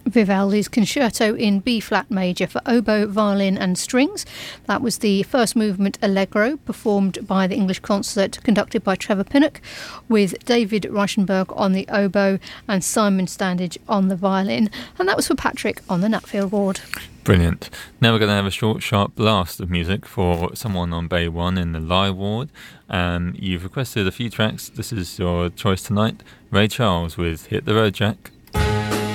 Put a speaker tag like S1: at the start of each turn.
S1: Vivaldi's Concerto in B-flat major for oboe, violin and strings. That was the first movement Allegro, performed by the English Concert conducted by Trevor Pinnock, with David Reichenberg on the oboe and Simon Standage on the violin. And that was for Patrick on the Nutfield ward.
S2: Brilliant. Now we're going to have a short, sharp blast of music for someone on Bay 1 in the Lie ward. You've requested a few tracks. This is your choice tonight. Ray Charles with Hit the Road Jack.